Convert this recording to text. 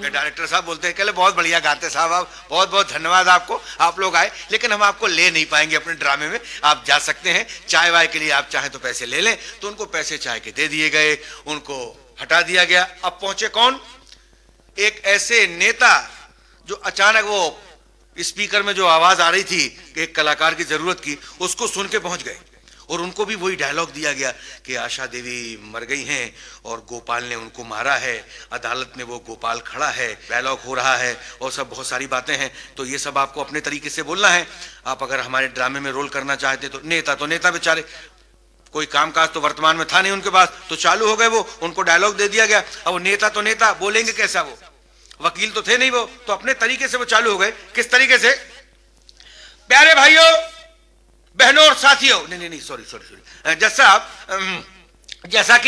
Director साहब बोलते हैं, कहले बहुत बढ़िया गाते साहब आप, बहुत बहुत धन्यवाद आपको, आप लोग आए, लेकिन हम आपको ले नहीं पाएंगे अपने ड्रामे में, आप जा सकते हैं, चाय वाय के लिए आप चाहें तो पैसे ले लें। तो उनको पैसे चाय के दे दिए गए, उनको हटा दिया गया। अब पहुंचे कौन? एक ऐसे नेता जो अचानक वो स्पीकर में जो आवाज आ रही थी कि एक कलाकार की जरूरत की, उसको सुन के पहुंच गए और उनको भी वही डायलॉग दिया गया कि आशा देवी मर गई हैं और गोपाल ने उनको मारा है, अदालत में वो गोपाल खड़ा है, डायलॉग हो रहा है और सब बहुत सारी बातें हैं। तो ये सब आपको अपने तरीके से बोलना है। आप अगर हमारे ड्रामे में रोल करना चाहते तो नेता बेचारे, कोई कामकाज तो वर्तमान में था नहीं उनके पास, तो चालू हो गए वो, उनको डायलॉग दे दिया गया। अब वो नेता बोलेंगे कैसा? वो वकील तो थे नहीं, वो तो अपने तरीके से वो चालू हो गए। किस तरीके से? प्यारे भाइयों, बहनों और साथियों, नहीं सॉरी, जज साहब, जैसा कि